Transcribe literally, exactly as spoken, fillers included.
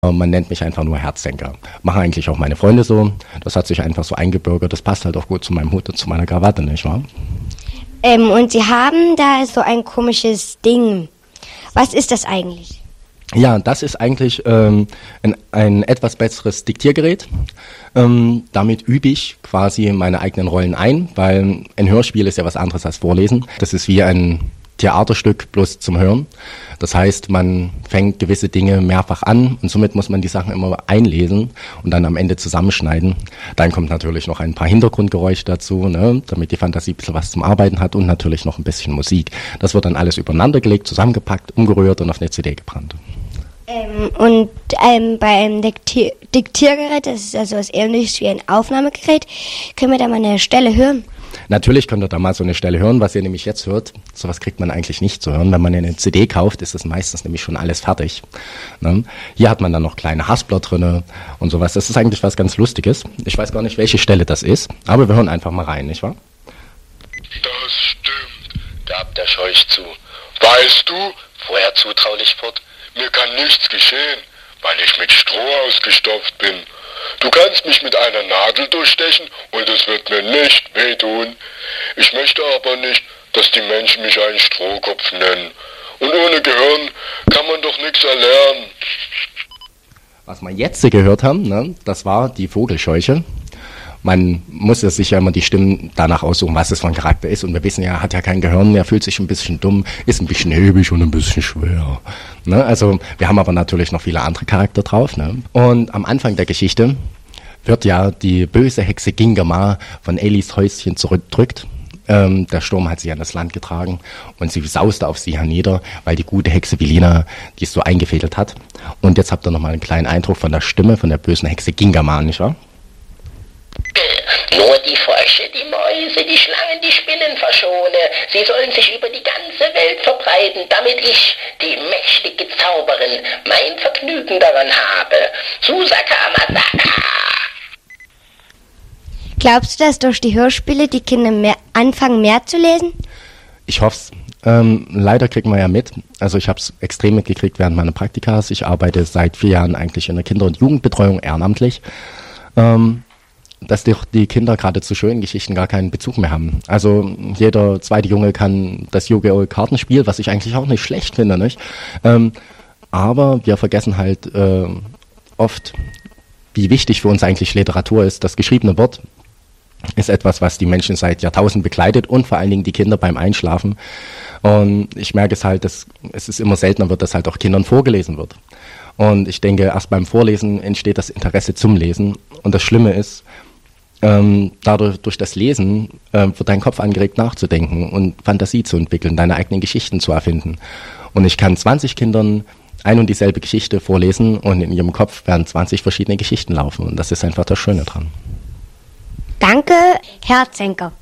Man nennt mich einfach nur Herzsenker. Machen eigentlich auch meine Freunde so. Das hat sich einfach so eingebürgert. Das passt halt auch gut zu meinem Hut und zu meiner Krawatte, nicht wahr? Ähm, und Sie haben da so ein komisches Ding. Was ist das eigentlich? Ja, das ist eigentlich ähm, ein, ein etwas besseres Diktiergerät. Ähm, damit übe ich quasi meine eigenen Rollen ein, weil ein Hörspiel ist ja was anderes als Vorlesen. Das ist wie ein Theaterstück bloß zum Hören. Das heißt, man fängt gewisse Dinge mehrfach an und somit muss man die Sachen immer einlesen und dann am Ende zusammenschneiden. Dann kommt natürlich noch ein paar Hintergrundgeräusche dazu, ne, damit die Fantasie ein bisschen was zum Arbeiten hat und natürlich noch ein bisschen Musik. Das wird dann alles übereinander gelegt, zusammengepackt, umgerührt und auf eine C D gebrannt. Ähm, und ähm, beim Diktier- Diktiergerät, das ist also was Ähnliches wie ein Aufnahmegerät, können wir da mal eine Stelle hören? Natürlich könnt ihr da mal so eine Stelle hören, was ihr nämlich jetzt hört. Sowas kriegt man eigentlich nicht zu hören. Wenn man eine C D kauft, ist das meistens nämlich schon alles fertig. Ne? Hier hat man dann noch kleine Haspler drinne und sowas. Das ist eigentlich was ganz Lustiges. Ich weiß gar nicht, welche Stelle das ist, aber wir hören einfach mal rein, nicht wahr? Das stimmt, gab der Scheuch zu. Weißt du, fuhr er zutraulich fort, mir kann nichts geschehen, weil ich mit Stroh ausgestopft bin. Du kannst mich mit einer Nadel durchstechen und es wird mir nicht wehtun. Ich möchte aber nicht, dass die Menschen mich einen Strohkopf nennen. Und ohne Gehirn kann man doch nichts erlernen. Was wir jetzt gehört haben, ne, das war die Vogelscheuche. Man muss sich ja immer die Stimmen danach aussuchen, was es für ein Charakter ist. Und wir wissen ja, er hat ja kein Gehirn, er fühlt sich ein bisschen dumm, ist ein bisschen hebig und ein bisschen schwer. Ne? Also wir haben aber natürlich noch viele andere Charakter drauf. Ne? Und am Anfang der Geschichte wird ja die böse Hexe Gingama von Elis Häuschen zurückgedrückt. Ähm, der Sturm hat sie an das Land getragen und sie sauste auf sie hernieder, weil die gute Hexe Velina die es so eingefädelt hat. Und jetzt habt ihr nochmal einen kleinen Eindruck von der Stimme von der bösen Hexe Gingama, nicht wahr? Nur die Frösche, die Mäuse, die Schlangen, die Spinnen verschone. Sie sollen sich über die ganze Welt verbreiten, damit ich, die mächtige Zauberin, mein Vergnügen daran habe. Susaka Masaka! Glaubst du, dass durch die Hörspiele die Kinder mehr anfangen, mehr zu lesen? Ich hoff's. Ähm, leider kriegen wir ja mit, also ich habe es extrem mitgekriegt während meiner Praktikas. Ich arbeite seit vier Jahren eigentlich in der Kinder- und Jugendbetreuung ehrenamtlich. Ähm, dass die, die Kinder gerade zu schönen Geschichten gar keinen Bezug mehr haben. Also jeder zweite Junge kann das Yu-Gi-Oh! Kartenspiel, was ich eigentlich auch nicht schlecht finde, nicht? Ähm, aber wir vergessen halt äh, oft, wie wichtig für uns eigentlich Literatur ist. Das geschriebene Wort ist etwas, was die Menschen seit Jahrtausenden begleitet und vor allen Dingen die Kinder beim Einschlafen. Und ich merke es halt, dass es ist immer seltener wird, dass halt auch Kindern vorgelesen wird. Und ich denke, erst beim Vorlesen entsteht das Interesse zum Lesen. Und das Schlimme ist, Ähm, dadurch, durch das Lesen äh, wird dein Kopf angeregt nachzudenken und Fantasie zu entwickeln, deine eigenen Geschichten zu erfinden. Und ich kann zwanzig Kindern ein und dieselbe Geschichte vorlesen und in ihrem Kopf werden zwanzig verschiedene Geschichten laufen. Und das ist einfach das Schöne dran. Danke, Herzsenker.